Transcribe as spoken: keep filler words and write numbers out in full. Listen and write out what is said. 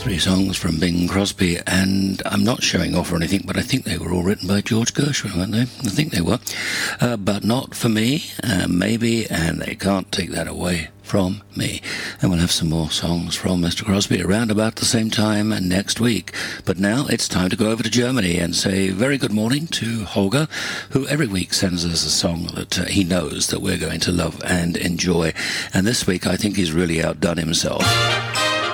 Three songs from Bing Crosby, and I'm not showing off or anything, but I think they were all written by George Gershwin, weren't they? I think they were. Uh, but not for me, uh, maybe, and they can't take that away from me. And we'll have some more songs from Mister Crosby around about the same time next week. But now it's time to go over to Germany and say very good morning to Holger, who every week sends us a song that uh, he knows that we're going to love and enjoy. And this week I think he's really outdone himself.